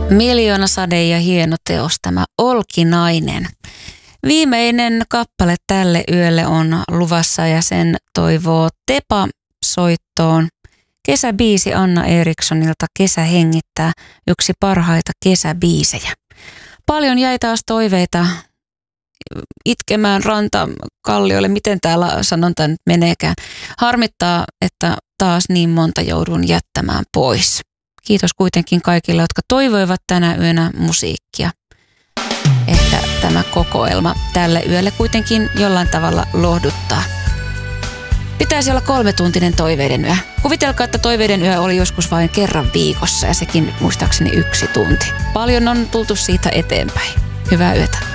Miljoonasade ja hieno teos tämä Olkinainen. Viimeinen kappale tälle yölle on luvassa ja sen toivoo Tepa soittoon. Kesäbiisi Anna Erikssonilta Kesä hengittää, yksi parhaita kesäbiisejä. Paljon jäi taas toiveita itkemään rantakallioille, miten täällä sanonta nyt meneekään. Harmittaa, että taas niin monta joudun jättämään pois. Kiitos kuitenkin kaikille, jotka toivoivat tänä yönä musiikkia. Ehkä tämä kokoelma tälle yölle kuitenkin jollain tavalla lohduttaa. Pitäisi olla 3-tuntinen toiveiden yö. Kuvitelkaa, että toiveiden yö oli joskus vain kerran viikossa ja sekin muistaakseni 1 tunti. Paljon on tultu siitä eteenpäin. Hyvää yötä.